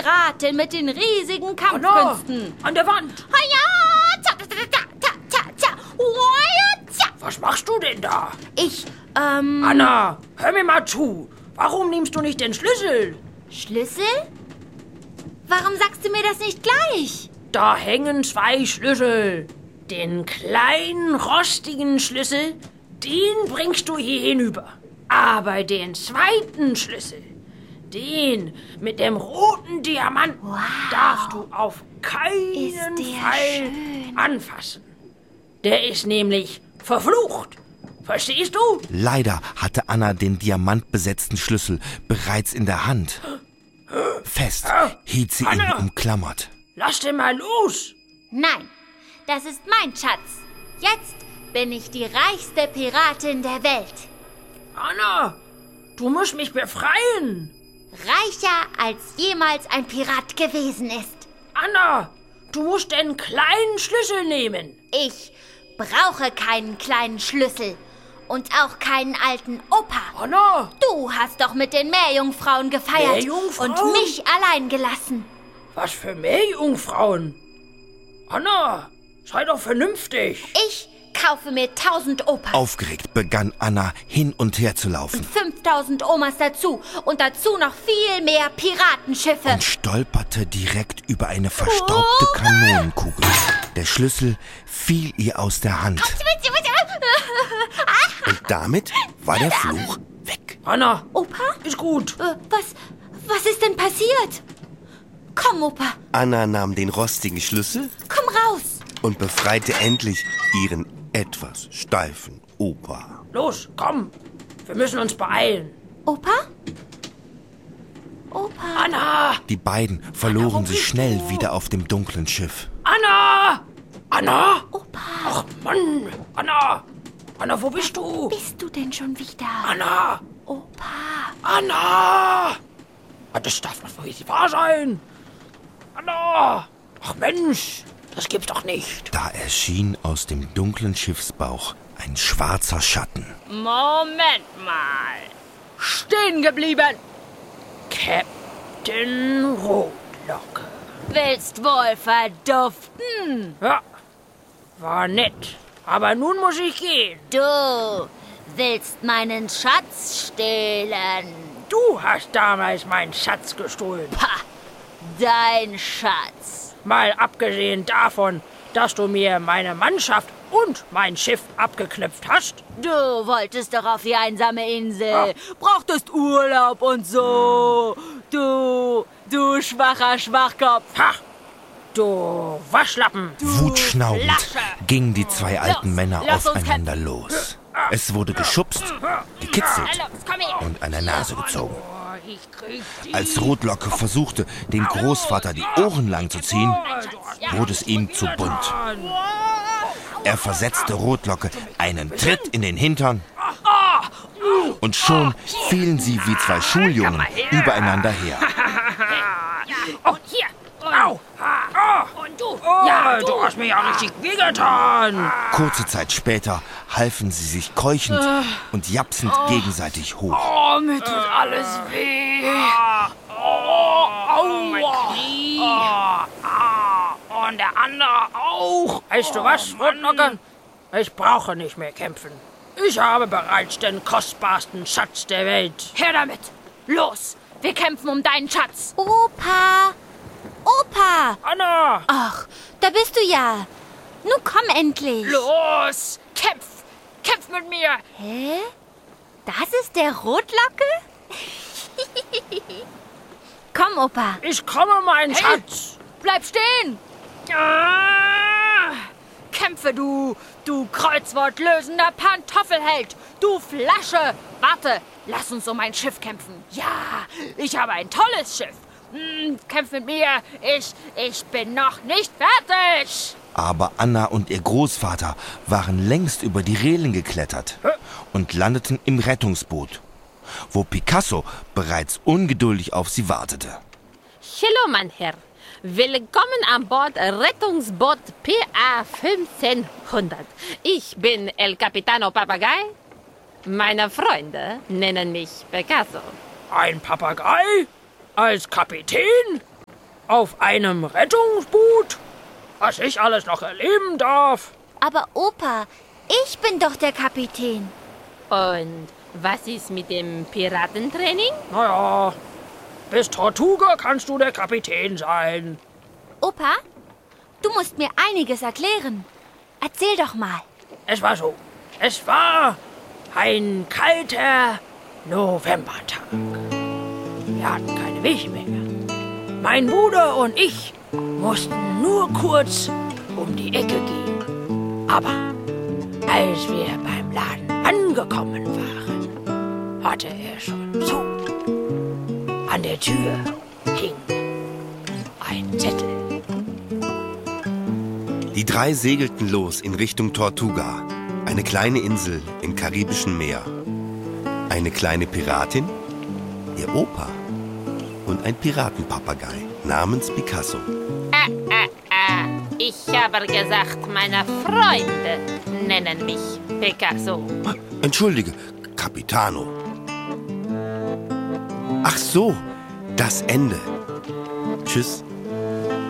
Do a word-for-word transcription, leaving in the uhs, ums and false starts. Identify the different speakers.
Speaker 1: Piratin mit den riesigen Kampfkünsten.
Speaker 2: Anna, an der Wand. Was machst du denn da?
Speaker 1: Ich, ähm...
Speaker 2: Anna, hör mir mal zu. Warum nimmst du nicht den Schlüssel?
Speaker 1: Schlüssel? Warum sagst du mir das nicht gleich?
Speaker 2: Da hängen zwei Schlüssel. Den kleinen, rostigen Schlüssel, den bringst du hier hinüber. Aber den zweiten Schlüssel, den mit dem roten Diamant,
Speaker 1: wow,
Speaker 2: darfst du auf keinen Fall
Speaker 1: schön.
Speaker 2: anfassen. Der ist nämlich verflucht. Verstehst du?
Speaker 3: Leider hatte Anna den diamantbesetzten Schlüssel bereits in der Hand. Fest hielt sie ihn
Speaker 2: Anna!
Speaker 3: umklammert.
Speaker 2: Lass den mal los.
Speaker 1: Nein, das ist mein Schatz. Jetzt bin ich die reichste Piratin der Welt.
Speaker 2: Anna, du musst mich befreien.
Speaker 1: Reicher als jemals ein Pirat gewesen ist.
Speaker 2: Anna, du musst den kleinen Schlüssel nehmen.
Speaker 1: Ich brauche keinen kleinen Schlüssel und auch keinen alten Opa.
Speaker 2: Anna!
Speaker 1: Du hast doch mit den Meerjungfrauen gefeiert
Speaker 2: Meerjungfrauen?
Speaker 1: und mich allein gelassen.
Speaker 2: Was für Meerjungfrauen? Anna, sei doch vernünftig.
Speaker 1: Ich kaufe mir tausend Opas.
Speaker 3: Aufgeregt begann Anna hin und her zu laufen
Speaker 1: fünftausend Omas dazu und dazu noch viel mehr Piratenschiffe.
Speaker 3: und stolperte direkt über eine verstaubte Kanonenkugel. Der Schlüssel fiel ihr aus der Hand. Und damit war der Fluch weg.
Speaker 2: Anna,
Speaker 1: Opa?
Speaker 2: ist gut.
Speaker 1: Äh, was, was ist denn passiert? Komm, Opa,
Speaker 4: Anna nahm den rostigen Schlüssel
Speaker 1: komm raus.
Speaker 4: und befreite endlich ihren etwas steifen Opa.
Speaker 2: Los, komm. Wir müssen uns beeilen.
Speaker 1: Opa? Opa?
Speaker 2: Anna!
Speaker 3: Die beiden
Speaker 2: Anna, wo
Speaker 3: verloren sich
Speaker 2: bist
Speaker 3: schnell
Speaker 2: du?
Speaker 3: wieder auf dem dunklen Schiff.
Speaker 2: Anna! Anna!
Speaker 1: Opa,
Speaker 2: Ach Mann! Anna! Anna, wo bist du?
Speaker 1: bist du denn schon wieder?
Speaker 2: Anna!
Speaker 1: Opa,
Speaker 2: Anna! Ah, das darf doch nicht wahr sein! Anna! Ach Mensch, das gibt's doch nicht.
Speaker 3: Da erschien aus dem dunklen Schiffsbauch ein schwarzer Schatten.
Speaker 5: Moment mal. Stehen geblieben.
Speaker 2: Captain Rotlocke.
Speaker 5: Willst wohl verduften?
Speaker 2: Ja, war nett. Aber nun muss ich gehen.
Speaker 1: du willst meinen Schatz stehlen.
Speaker 2: Du hast damals meinen Schatz gestohlen.
Speaker 1: Pah, dein Schatz.
Speaker 2: Mal abgesehen davon, dass du mir meine Mannschaft und mein Schiff abgeknüpft hast.
Speaker 5: Du wolltest doch auf die einsame Insel. Brauchtest Urlaub und so. Du, du schwacher Schwachkopf.
Speaker 2: Ha! Du Waschlappen!
Speaker 3: Wutschnaubend
Speaker 5: Lasche.
Speaker 3: gingen die zwei alten
Speaker 5: Los,
Speaker 3: Männer
Speaker 5: lass uns
Speaker 3: aufeinander los. Es wurde geschubst, gekitzelt
Speaker 5: Los, komm her.
Speaker 3: und an der Nase gezogen.
Speaker 2: Oh, ich krieg die.
Speaker 3: Als Rotlocke versuchte, dem Großvater die Ohren lang zu ziehen, wurde es ihm zu bunt. Er versetzte Rotlocke einen Tritt in den Hintern und schon fielen sie wie zwei Schuljungen übereinander her.
Speaker 2: Oh, hier! Au! Oh,
Speaker 5: Und du.
Speaker 2: ja, du hast mir ja richtig wehgetan.
Speaker 3: Kurze Zeit später halfen sie sich keuchend und japsend gegenseitig hoch.
Speaker 5: Oh, mir tut alles weh.
Speaker 2: Oh, aua! Oh, ah, und der andere auch. Weißt du was, Rotlocke? Ich brauche nicht mehr kämpfen. Ich habe bereits den kostbarsten Schatz der Welt.
Speaker 5: Her damit. Los, wir kämpfen um deinen Schatz.
Speaker 1: Opa, Opa.
Speaker 2: Anna!
Speaker 1: Ach, da bist du ja. Nun komm endlich.
Speaker 5: Los, kämpf. Kämpf mit mir.
Speaker 1: Hä? Das ist der Rotlocke? Komm, Opa.
Speaker 2: Ich komme, mein
Speaker 5: Hey.
Speaker 2: Schatz.
Speaker 5: Bleib stehen. Ah, kämpfe, du, du kreuzwortlösender Pantoffelheld. Du Flasche. Warte, lass uns um ein Schiff kämpfen. Ja, ich habe ein tolles Schiff. Hm, kämpf mit mir. Ich, ich bin noch nicht fertig.
Speaker 3: Aber Anna und ihr Großvater waren längst über die Reling geklettert und landeten im Rettungsboot, wo Picasso bereits ungeduldig auf sie wartete.
Speaker 6: Hallo, mein Herr. Willkommen an Bord Rettungsboot P A fünfzehnhundert. Ich bin El Capitano Papagei. Meine Freunde nennen mich Picasso.
Speaker 2: Ein Papagei? Als Kapitän? Auf einem Rettungsboot? Was ich alles noch erleben darf.
Speaker 1: Aber Opa, ich bin doch der Kapitän.
Speaker 6: Und was ist mit dem Piratentraining?
Speaker 2: Naja, bis Tortuga kannst du der Kapitän sein.
Speaker 1: Opa, du musst mir einiges erklären. Erzähl doch mal.
Speaker 2: Es war so. Es war ein kalter Novembertag. Wir hatten keine Milch mehr. Mein Bruder und ich mussten nur kurz um die Ecke gehen. Aber als wir beim Laden angekommen waren, hatte er schon zu. An der Tür hing ein Zettel.
Speaker 4: Die drei segelten los in Richtung Tortuga, eine kleine Insel im Karibischen Meer. Eine kleine Piratin, ihr Opa und ein Piratenpapagei namens Picasso.
Speaker 6: Ah, ah, ah. Ich habe gesagt, meine Freunde nennen mich Picasso.
Speaker 4: Entschuldige, Capitano. Ach so, das Ende. Tschüss.